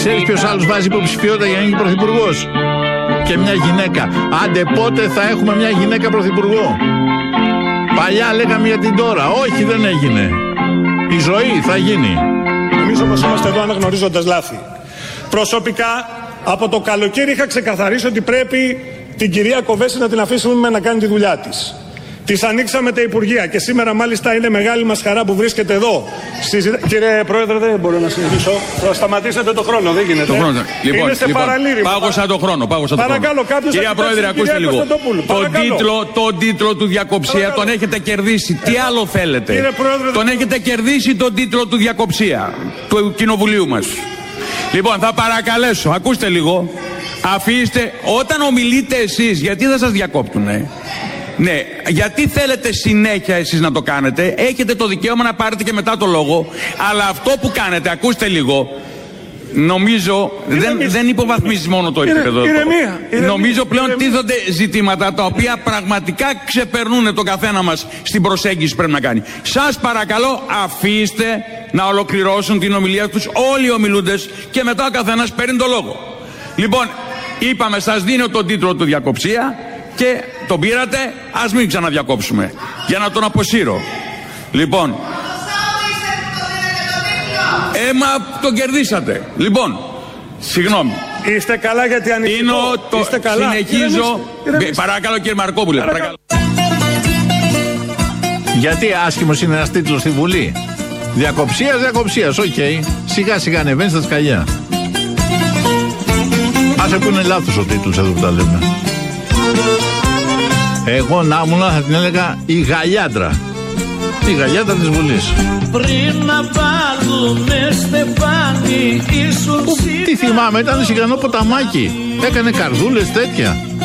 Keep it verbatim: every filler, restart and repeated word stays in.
Ξέρεις ποιος άλλος βάζει υποψηφιότητα για να γίνει πρωθυπουργός? Και μια γυναίκα. Άντε πότε θα έχουμε μια γυναίκα πρωθυπουργό? Παλιά λέγαμε για την τώρα. Όχι, δεν έγινε. Η ζωή θα γίνει. Εμείς όμως είμαστε εδώ αναγνωρίζοντας λάθη. Προσωπικά, από το καλοκαίρι είχα ξεκαθαρίσει ότι πρέπει την κυρία Κοβέση να την αφήσουμε να κάνει τη δουλειά της. Της ανοίξαμε τα Υπουργεία και σήμερα μάλιστα είναι μεγάλη μας χαρά που βρίσκεται εδώ. Συζητα... Κύριε Πρόεδρε, δεν μπορώ να συνεχίσω. Θα σταματήσετε το χρόνο, δεν γίνεται. Το χρόνο. Λοιπόν, είναι σε λοιπόν, παραλήρημα. πάγωσα το χρόνο. Πάγωσα το Παρακαλώ, χρόνο. Κυρία Πρόεδρε, ακούστε λίγο. Τον τίτλο, τον τίτλο του Διακοψία Παρακαλώ. Τον έχετε κερδίσει. Τι άλλο θέλετε? Πρόεδρε, τον έχετε κερδίσει τον τίτλο του Διακοψία του Κοινοβουλίου μας. Λοιπόν, θα παρακαλέσω, ακούστε λίγο. Αφήστε, όταν ομιλείτε εσείς, γιατί δεν σας διακόπτουνε? Ναι, γιατί θέλετε συνέχεια εσείς να το κάνετε? Έχετε το δικαίωμα να πάρετε και μετά το λόγο. Αλλά αυτό που κάνετε, ακούστε λίγο, νομίζω δεν, δεν υποβαθμίζει μόνο το επίπεδο. Ηρεμία, ηρεμία, νομίζω πλέον ηρεμία. τίθονται ζητήματα τα οποία πραγματικά ξεπερνούν τον καθένα μας στην προσέγγιση που πρέπει να κάνει. Σας παρακαλώ, αφήστε να ολοκληρώσουν την ομιλία τους όλοι οι ομιλούντες και μετά ο καθένας παίρνει το λόγο. Λοιπόν, είπαμε, σας δίνω τον τίτλο του Διακοψία και τον πήρατε, ας μην ξαναδιακόψουμε για να τον αποσύρω. Λοιπόν, ε, μα τον κερδίσατε. Λοιπόν, συγγνώμη. Είστε καλά γιατί ανοιχτό. Είναι το... Είστε καλά. Συνεχίζω. Ηρεμήστε, ηρεμήστε. Παρακαλώ κύριε Μαρκόπουλε. Παρακαλώ. Γιατί άσχημος είναι ένας τίτλος στη Βουλή? Διακοψίας, διακοψίας, οκ. Okay. Σιγά σιγά ανεβαίνει στα σκαλιά. Άσε που είναι λάθος ο τίτλος εδώ που τα λέμε. Εγώ να ήμουν θα την έλεγα η Γαλιάντρα. Η Γαλιάντρα της Βουλής. Πριν να βάλουμε στεφάνι ίσως... Τι θυμάμαι, ήταν σιγανό ποταμάκι. Έκανε καρδούλες τέτοια.